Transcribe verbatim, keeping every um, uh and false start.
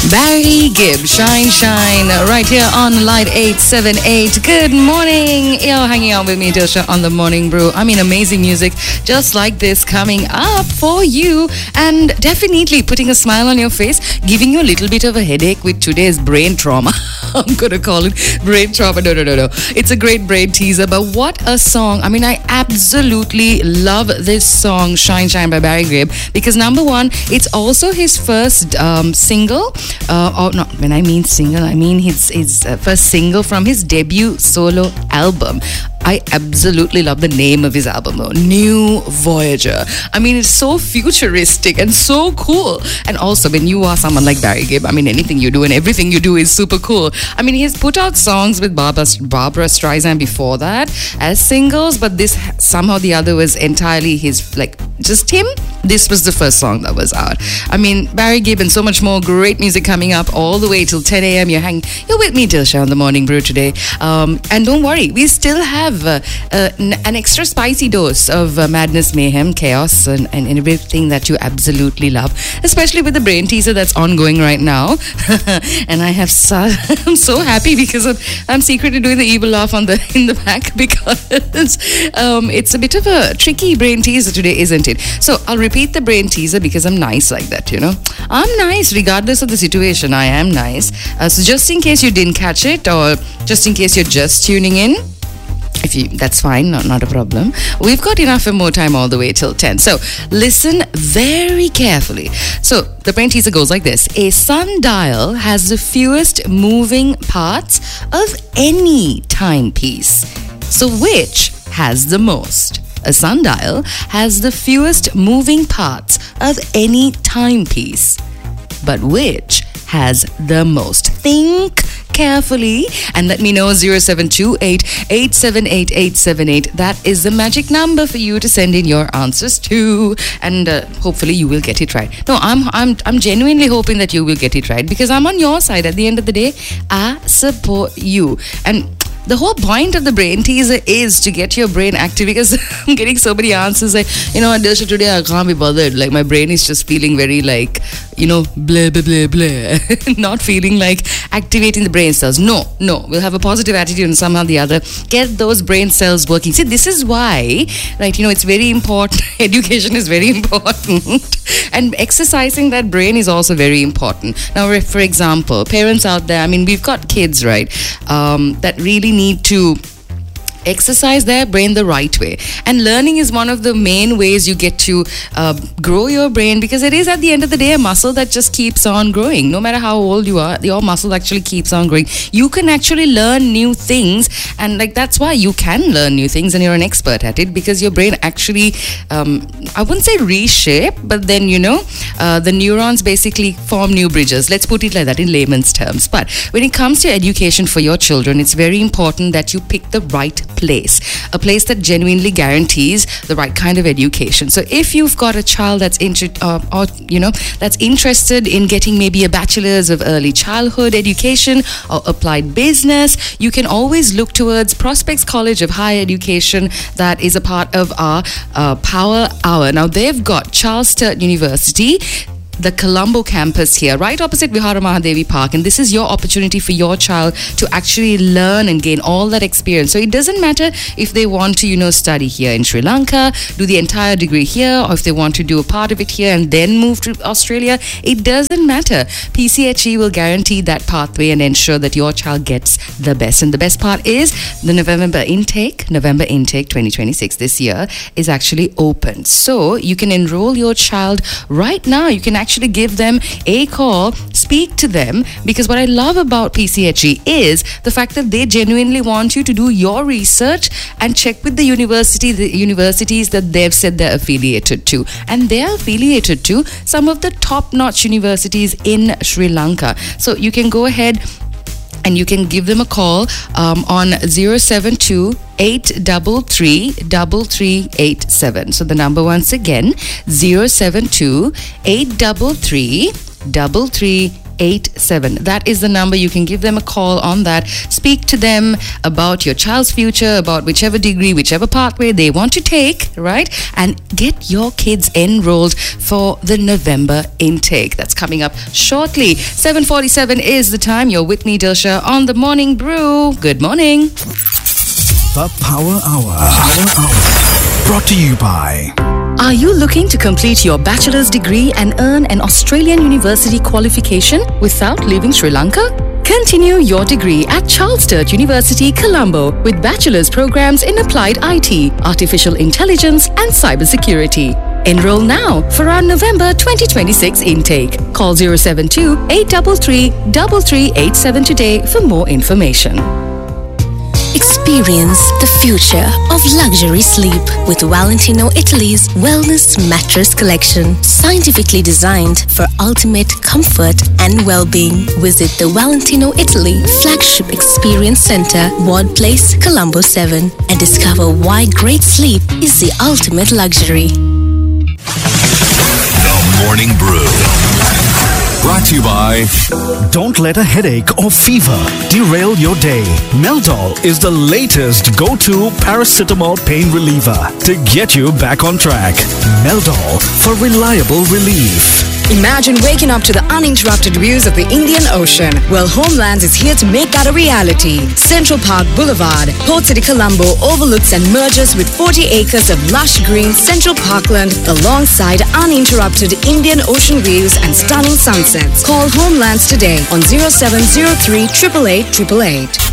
Barry Gibb, Shine Shine, right here on Light eight seven eight. Good morning. You're hanging out with me, Dilsha, on the Morning Brew. I mean, amazing music just like this coming up for you, and definitely putting a smile on your face, giving you a little bit of a headache with today's brain trauma. I'm going to call it brain trauma. No, no, no, no. It's a great brain teaser, but what a song. I mean, I absolutely love this song, Shine Shine by Barry Gibb, because number one, it's also his first um, single. Uh, or not, when I mean single, I mean his, his uh, first single from his debut solo album. I absolutely love the name of his album though, New Voyager. I mean, it's so futuristic and so cool. And also, when you are someone like Barry Gibb, I mean, anything you do and everything you do is super cool. I mean, he's put out songs with Barbara, Barbara Streisand before that as singles, but this somehow the other was entirely his, like, just him. This was the first song that was out. I mean, Barry Gibb and so much more great music coming up all the way till ten a.m. You're hanging, you're with me, Dilsha, on the Morning Brew today. Um, and don't worry, we still have uh, uh, an extra spicy dose of uh, madness, mayhem, chaos, and, and everything that you absolutely love, especially with the brain teaser that's ongoing right now. And I have so, I'm so happy because I'm, I'm secretly doing the evil laugh on the in the back because um, it's a bit of a tricky brain teaser today, isn't it? So I'll repeat the brain teaser because I'm nice like that, you know. I'm nice regardless of the situation. I am nice. Uh, so just in case you didn't catch it, or just in case you're just tuning in, if you, that's fine, not, not a problem. We've got enough and more time all the way till ten. So listen very carefully. So the brain teaser goes like this. A sundial has the fewest moving parts of any timepiece. So which has the most? A sundial has the fewest moving parts of any timepiece, but which has the most? Think carefully and let me know. Zero seven two eight, eight seven eight, eight seven eight. That is the magic number for you to send in your answers to, and uh, hopefully you will get it right. No, I'm I'm I'm genuinely hoping that you will get it right because I'm on your side. At the end of the day, I support you. And the whole point of the brain teaser is to get your brain active, because I'm getting so many answers like, you know what, Dilsha, today I can't be bothered. Like, my brain is just feeling very like, you know, blah, blah, blah, blah. Not feeling like activating the brain cells. No, no. We'll have a positive attitude and somehow the other get those brain cells working. See, this is why, right, you know, it's very important. Education is very important. And exercising that brain is also very important. Now, for example, parents out there, I mean, we've got kids, right, um, that really need to exercise their brain the right way, and learning is one of the main ways you get to uh, grow your brain, because it is at the end of the day a muscle that just keeps on growing. No matter how old you are, your muscle actually keeps on growing. You can actually learn new things, and like that's why you can learn new things and you're an expert at it, because your brain actually um, I wouldn't say reshape, but then you know uh, the neurons basically form new bridges. Let's put it like that in layman's terms. But when it comes to education for your children, it's very important that you pick the right place, a place that genuinely guarantees the right kind of education. So if you've got a child that's inter- uh, or you know that's interested in getting maybe a bachelor's of early childhood education or applied business, you can always look towards Prospects College of Higher Education, that is a part of our uh, Power Hour. Now they've got Charles Sturt University, the Colombo campus here, right opposite Vihara Mahadevi Park. And this is your opportunity for your child to actually learn and gain all that experience. So it doesn't matter if they want to, you know, study here in Sri Lanka, do the entire degree here, or if they want to do a part of it here and then move to Australia. It doesn't matter. P C H E will guarantee that pathway and ensure that your child gets the best. And the best part is the November intake, November intake twenty twenty-six this year is actually open. So you can enroll your child right now. You can actually actually give them a call, speak to them, because what I love about P C H E is the fact that they genuinely want you to do your research and check with the university, the universities that they've said they're affiliated to. And they're affiliated to some of the top-notch universities in Sri Lanka. So you can go ahead and you can give them a call um, on zero seven two eight three three three three eight seven. So the number once again, zero seven two eight three three three three eight seven. That is the number. You can give them a call on that. Speak to them about your child's future, about whichever degree, whichever pathway they want to take, right? And get your kids enrolled for the November intake. That's coming up shortly. seven forty-seven is the time. You're with me, Dilsha, on the Morning Brew. Good morning. The Power Hour. Power Hour. Brought to you by... Are you looking to complete your bachelor's degree and earn an Australian university qualification without leaving Sri Lanka? Continue your degree at Charles Sturt University, Colombo with bachelor's programs in applied I T, artificial intelligence and cybersecurity. Enroll now for our November twenty twenty-six intake. Call zero seven two, eight three three, three three eight seven today for more information. Experience the future of luxury sleep with Valentino Italy's Wellness Mattress Collection. Scientifically designed for ultimate comfort and well-being. Visit the Valentino Italy Flagship Experience Center, Ward Place, Colombo seven, and discover why great sleep is the ultimate luxury. The Morning Brew. Brought to you by... Don't let a headache or fever derail your day. Meldol is the latest go-to paracetamol pain reliever to get you back on track. Meldol for reliable relief. Imagine waking up to the uninterrupted views of the Indian Ocean. Well, Homelands is here to make that a reality. Central Park Boulevard, Port City, Colombo overlooks and merges with forty acres of lush green Central Parkland alongside uninterrupted Indian Ocean views and stunning sunsets. Call Homelands today on zero seven zero three, eight eight eight, eight eight eight.